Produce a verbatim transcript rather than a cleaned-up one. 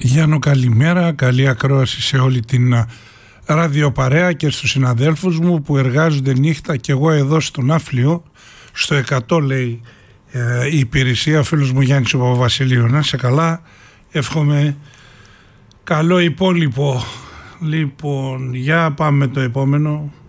Γιάννο, καλημέρα, καλή ακρόαση σε όλη την ραδιοπαρέα και στους συναδέλφους μου που εργάζονται νύχτα και εγώ εδώ στον Άφλιο, στο εκατό λέει ε, η υπηρεσία, ο φίλος μου Γιάννης ο Παπαβασιλείου. Να σε καλά, εύχομαι καλό υπόλοιπο. Λοιπόν, για πάμε το επόμενο.